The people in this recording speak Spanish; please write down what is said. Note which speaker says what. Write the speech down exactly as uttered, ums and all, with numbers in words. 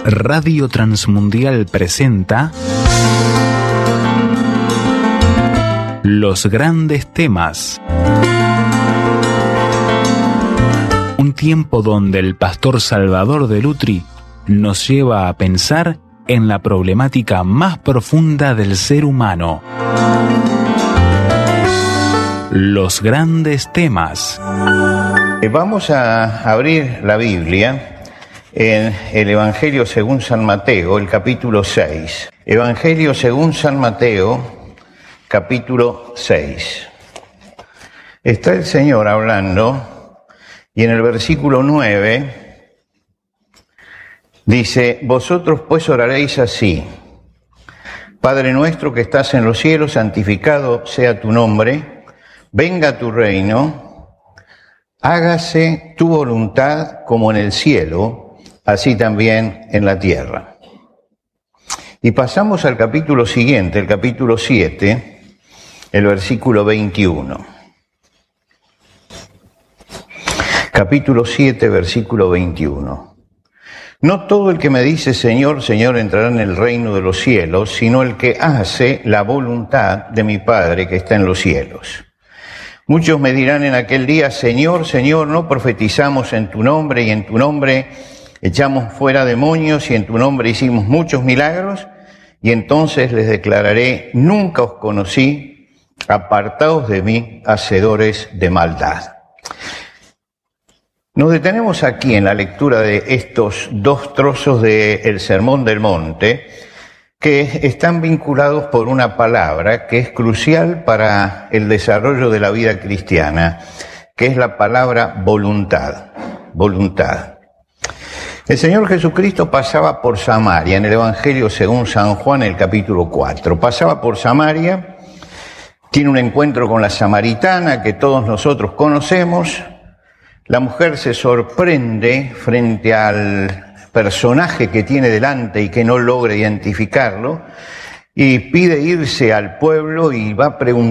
Speaker 1: Radio Transmundial presenta Los Grandes Temas. Un tiempo donde el pastor Salvador de Lutri nos lleva a pensar en la problemática más profunda del ser humano. Los Grandes Temas.
Speaker 2: Vamos a abrir la Biblia en el Evangelio según San Mateo, el capítulo seis. Evangelio según San Mateo, capítulo seis. Está el Señor hablando y en el versículo nueve dice: vosotros pues oraréis así: Padre nuestro que estás en los cielos, santificado sea tu nombre, venga tu reino, hágase tu voluntad como en el cielo, así también en la tierra. Y pasamos al capítulo siguiente, el capítulo siete, el versículo veintiuno. Capítulo siete, versículo veintiuno. No todo el que me dice Señor, Señor entrará en el reino de los cielos, sino el que hace la voluntad de mi Padre que está en los cielos. Muchos me dirán en aquel día: Señor, Señor, ¿no profetizamos en tu nombre y en tu nombre echamos fuera demonios y en tu nombre hicimos muchos milagros? Y entonces les declararé: nunca os conocí, apartaos de mí, hacedores de maldad. Nos detenemos aquí en la lectura de estos dos trozos del Sermón del Monte, que están vinculados por una palabra que es crucial para el desarrollo de la vida cristiana, que es la palabra voluntad. Voluntad. El Señor Jesucristo pasaba por Samaria, en el Evangelio según San Juan, el capítulo cuatro. Pasaba por Samaria, tiene un encuentro con la samaritana que todos nosotros conocemos. La mujer se sorprende frente al personaje que tiene delante y que no logra identificarlo, y pide irse al pueblo y va a preguntar